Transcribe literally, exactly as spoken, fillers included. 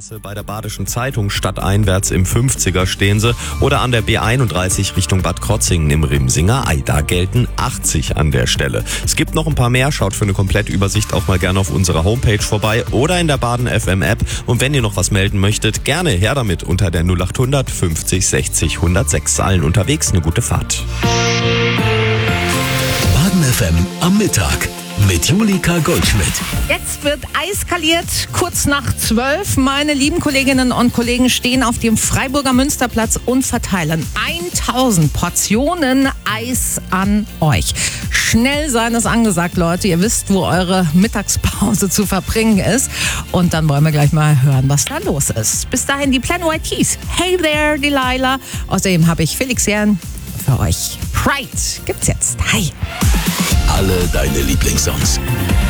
Straße bei der Badischen Zeitung stadteinwärts im fünfziger stehen sie oder an der B einunddreißig Richtung Bad Krotzingen im Rimsinger Ei. Da gelten achtzig an der Stelle. Es gibt noch ein paar mehr. Schaut für eine Komplettübersicht auch mal gerne auf unserer Homepage vorbei oder in der Baden F M App. Und wenn ihr noch was melden möchtet, gerne her damit unter der null acht hundert fünfzig sechzig hundertsechs. Allen unterwegs eine gute Fahrt. Baden F M am Mittag mit Julika Goldschmidt. Jetzt wird eiskaliert, kurz nach zwölf. Meine lieben Kolleginnen und Kollegen stehen auf dem Freiburger Münsterplatz und verteilen tausend Portionen Eis an euch. Schnell sein ist angesagt, Leute. Ihr wisst, wo eure Mittagspause zu verbringen ist. Und dann wollen wir gleich mal hören, was da los ist. Bis dahin die Plan White Tees. Hey there, Delilah. Außerdem habe ich Felix Jähn für euch. Pride gibt's jetzt. Hi. Alle deine Lieblingssongs.